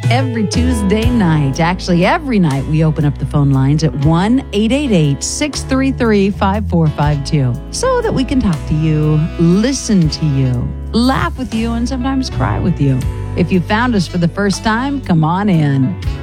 every Tuesday night. Actually, every night we open up the phone lines at 1-888-633-5452 so that we can talk to you, listen to you, laugh with you, and sometimes cry with you. If you found us for the first time, come on in.